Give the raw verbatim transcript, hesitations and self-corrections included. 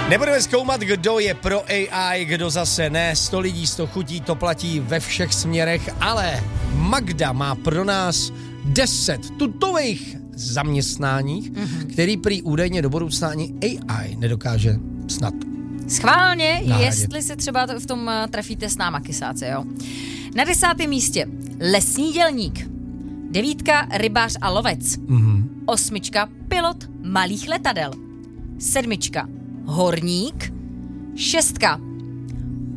Nebudeme zkoumat, kdo je pro A I, kdo zase ne. sto lidí, sto chutí, to platí ve všech směrech, ale Magda má pro nás deset tutových zaměstnáních, mm-hmm. který prý údajně do budoucna ani A I nedokáže snad. Schválně, nahradit. Jestli se třeba v tom trefíte s náma, kysáci, jo. Na desátém místě lesní dělník, devítka rybář a lovec, mm-hmm. osmička pilot malých letadel, sedmička horník, šestka